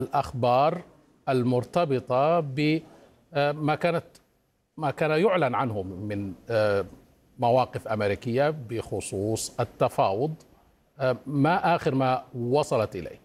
الأخبار المرتبطة ما كان يعلن عنه من مواقف أمريكية بخصوص التفاوض. ما آخر ما وصلت إليه؟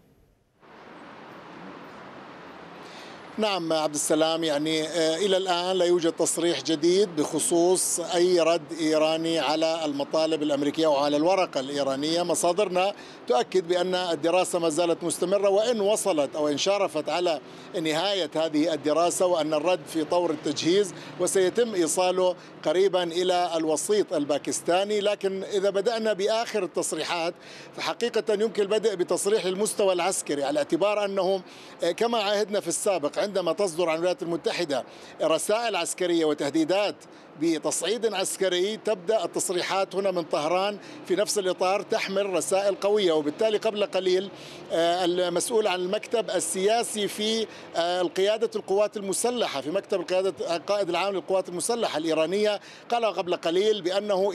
نعم عبد السلام، إلى الآن لا يوجد تصريح جديد بخصوص أي رد إيراني على المطالب الأمريكية وعلى الورقة الإيرانية. مصادرنا تؤكد بأن الدراسة ما زالت مستمرة، وإن وصلت أو إن شارفت على نهاية هذه الدراسة، وأن الرد في طور التجهيز وسيتم إيصاله قريبا إلى الوسيط الباكستاني. لكن إذا بدأنا بآخر التصريحات فحقيقة يمكن البدء بتصريح المستوى العسكري، على اعتبار أنه كما عاهدنا في السابق عندما تصدر عن الولايات المتحدة رسائل عسكرية وتهديدات بتصعيد عسكري، تبدأ التصريحات هنا من طهران في نفس الإطار تحمل رسائل قوية. وبالتالي قبل قليل المسؤول عن المكتب السياسي في القيادة القوات المسلحة، في مكتب القائد العام للقوات المسلحة الإيرانية، قال قبل قليل بأنه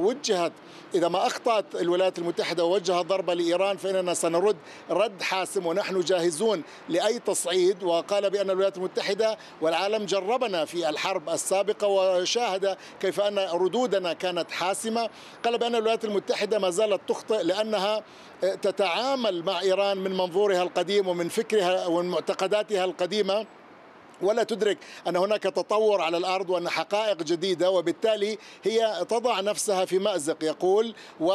إذا ما أخطأت الولايات المتحدة ووجهت ضربة لإيران فإننا سنرد رد حاسم ونحن جاهزون لأي تصعيد. وقال بأن الولايات المتحدة والعالم جربنا في الحرب السابقة وشاهد كيف أن ردودنا كانت حاسمة. قال بأن الولايات المتحدة ما زالت تخطئ لأنها تتعامل مع إيران من منظورها القديم ومن فكرها ومن معتقداتها القديمة، ولا تدرك أن هناك تطور على الأرض وأن حقائق جديدة، وبالتالي هي تضع نفسها في مأزق يقول،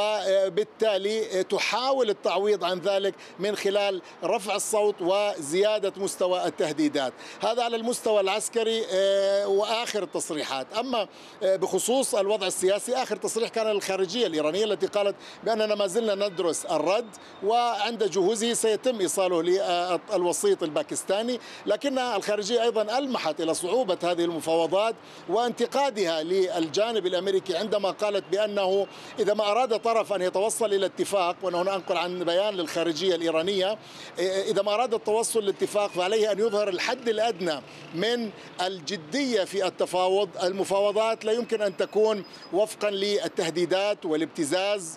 وبالتالي تحاول التعويض عن ذلك من خلال رفع الصوت وزيادة مستوى التهديدات. هذا على المستوى العسكري وآخر التصريحات. أما بخصوص الوضع السياسي، آخر تصريح كان للخارجية الإيرانية التي قالت بأننا ما زلنا ندرس الرد، وعند جهوزه سيتم إيصاله للوسيط الباكستاني. لكن الخارجية أيضا ألمحت إلى صعوبة هذه المفاوضات وانتقادها للجانب الأمريكي عندما قالت بأنه إذا ما أراد طرف أن يتوصل إلى اتفاق، وأنا هنا أنقل عن بيان للخارجية الإيرانية، إذا ما أراد التوصل لاتفاق فعليه أن يظهر الحد الأدنى من الجدية في التفاوض. المفاوضات لا يمكن أن تكون وفقا للتهديدات والابتزاز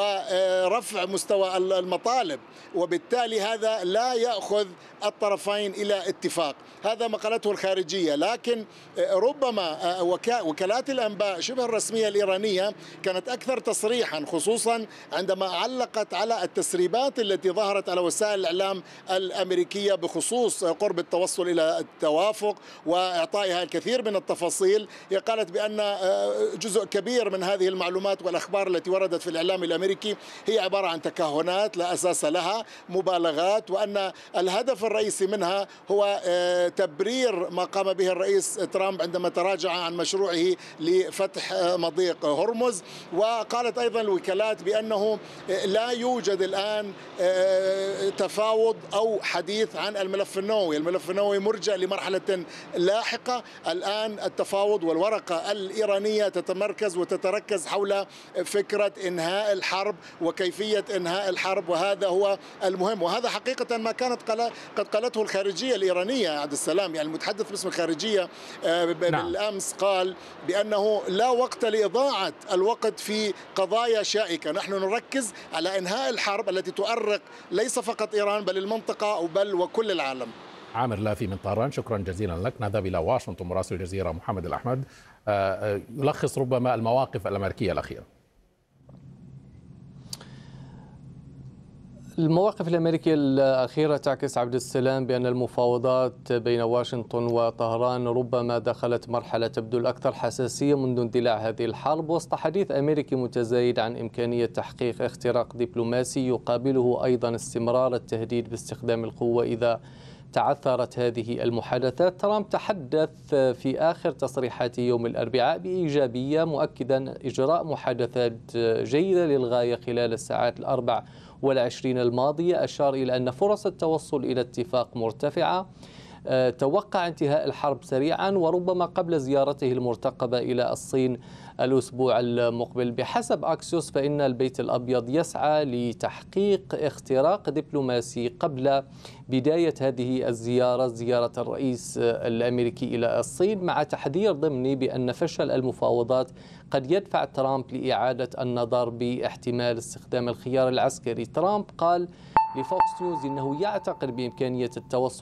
ورفع مستوى المطالب، وبالتالي هذا لا يأخذ الطرفين إلى اتفاق. هذا ما قالته الخارجية. لكن ربما وكالات الأنباء شبه الرسمية الإيرانية كانت أكثر تصريحا، خصوصا عندما علقت على التسريبات التي ظهرت على وسائل الإعلام الأمريكية بخصوص قرب التوصل إلى التوافق وإعطائها الكثير من التفاصيل. هي قالت بأن جزء كبير من هذه المعلومات والأخبار التي وردت في الإعلام الأمريكي هي عبارة عن تكهنات لا أساس لها، مبالغات، وأن الهدف الرئيسي منها هو تبرير ما قام به الرئيس ترامب عندما تراجع عن مشروعه لفتح مضيق هرمز. وقالت أيضا الوكالات بأنه لا يوجد الآن تفاوض أو حديث عن الملف النووي. الملف النووي مرجع لمرحلة لاحقة. الآن التفاوض والورقة الإيرانية تتمركز وتتركز حول فكرة إنهاء الحرب وكيفية إنهاء الحرب، وهذا هو المهم. وهذا حقيقة ما كانت قد قالته الخارجية الإيرانية عبد السلام. المتحدث باسم الخارجية بالأمس قال بأنه لا وقت لإضاعة الوقت في قضايا شائكة، نحن نركز على إنهاء الحرب التي تؤرق ليس فقط إيران بل المنطقة بل وكل العالم. عامر لافي من طهران، شكرا جزيلا لك. نذهب إلى واشنطن. مراسل الجزيرة محمد الأحمد يلخص ربما المواقف الأمريكية الأخيرة. المواقف الأمريكية الأخيرة تعكس عبد السلام بأن المفاوضات بين واشنطن وطهران ربما دخلت مرحلة تبدو الأكثر حساسية منذ اندلاع هذه الحرب، وسط حديث أمريكي متزايد عن إمكانية تحقيق اختراق دبلوماسي يقابله أيضا استمرار التهديد باستخدام القوة إذا تعثرت هذه المحادثات. ترامب تحدث في آخر تصريحاته يوم الأربعاء بإيجابية، مؤكدا إجراء محادثات جيدة للغاية خلال الساعات 24 الماضية. أشار إلى أن فرص التوصل إلى اتفاق مرتفعة. توقع انتهاء الحرب سريعا وربما قبل زيارته المرتقبة إلى الصين الأسبوع المقبل. بحسب أكسيوس فإن البيت الأبيض يسعى لتحقيق اختراق دبلوماسي قبل بداية هذه الزيارة، زيارة الرئيس الأمريكي إلى الصين، مع تحذير ضمني بأن فشل المفاوضات قد يدفع ترامب لإعادة النظر باحتمال استخدام الخيار العسكري. ترامب قال لفوكس نيوز إنه يعتقد بإمكانية التوصل